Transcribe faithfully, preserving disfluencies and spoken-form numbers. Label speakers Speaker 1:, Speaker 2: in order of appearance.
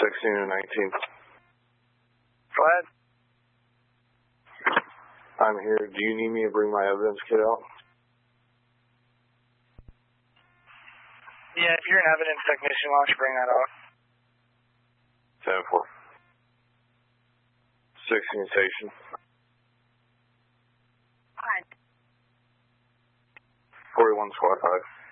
Speaker 1: sixteen and nineteen.
Speaker 2: Go ahead.
Speaker 1: I'm here. Do you need me to bring my evidence kit out?
Speaker 2: Yeah, if you're an evidence technician, why don't you bring that out?
Speaker 1: ten four. sixteen station.
Speaker 3: Hi.
Speaker 1: forty-one squad five.